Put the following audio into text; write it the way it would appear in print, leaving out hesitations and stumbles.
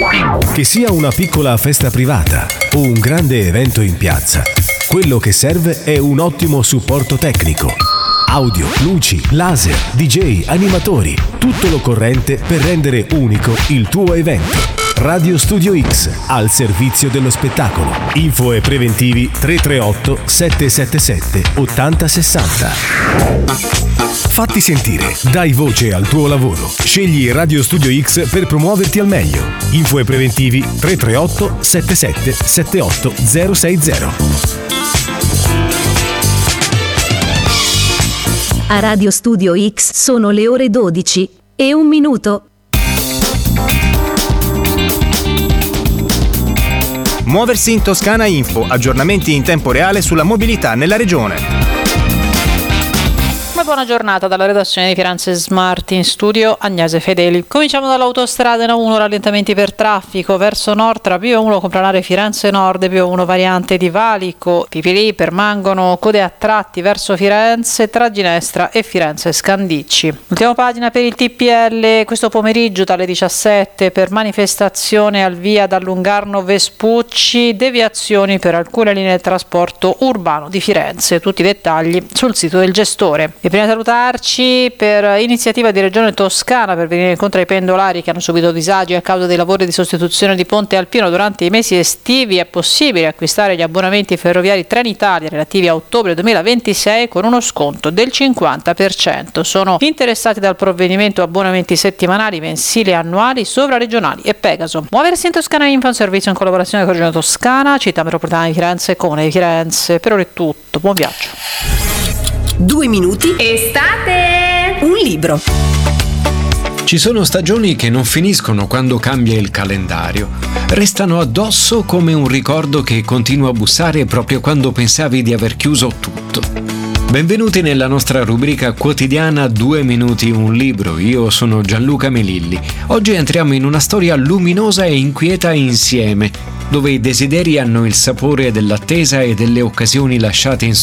Che sia una piccola festa privata o un grande evento in piazza, quello che serve è un ottimo supporto tecnico. Audio, luci, laser, DJ, animatori, tutto l'occorrente per rendere unico il tuo evento. Radio Studio X, al servizio dello spettacolo. Info e preventivi 338 777 8060. Fatti sentire, dai voce al tuo lavoro. Scegli Radio Studio X per promuoverti al meglio. Info e preventivi 338 77 78 060. A Radio Studio X sono le ore 12:01. Muoversi in Toscana Info, aggiornamenti in tempo reale sulla mobilità nella regione. Buona giornata dalla redazione di Firenze Smart, in studio Agnese Fedeli. Cominciamo dall'autostrada N1, rallentamenti per traffico verso nord tra Pio 1 Complanare Firenze Nord e Pio 1 variante di Valico. Pipili permangono code a tratti verso Firenze tra Ginestra e Firenze Scandicci. Ultima pagina per il TPL questo pomeriggio dalle 17 per manifestazione al via da Lungarno Vespucci, deviazioni per alcune linee di trasporto urbano di Firenze. Tutti i dettagli sul sito del gestore. E prima di salutarci, per iniziativa di Regione Toscana per venire incontro ai pendolari che hanno subito disagi a causa dei lavori di sostituzione di Ponte Alpino durante i mesi estivi, è possibile acquistare gli abbonamenti ferroviari Trenitalia relativi a ottobre 2026 con uno sconto del 50%. Sono interessati dal provvedimento abbonamenti settimanali, mensili e annuali, sovraregionali e Pegaso. Muoversi in Toscana Info, un servizio in collaborazione con Regione Toscana, Città Metropolitana di Firenze e Comune di Firenze. Per ora è tutto, buon viaggio. 2 minuti. Estate! Un libro. Ci sono stagioni che non finiscono quando cambia il calendario. Restano addosso come un ricordo che continua a bussare proprio quando pensavi di aver chiuso tutto. Benvenuti nella nostra rubrica quotidiana 2 minuti un libro. Io sono Gianluca Melilli. Oggi entriamo in una storia luminosa e inquieta insieme, dove i desideri hanno il sapore dell'attesa e delle occasioni lasciate in